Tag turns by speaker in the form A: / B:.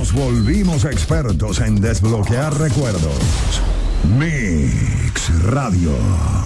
A: nos volvimos expertos en desbloquear recuerdos. Mix Radio.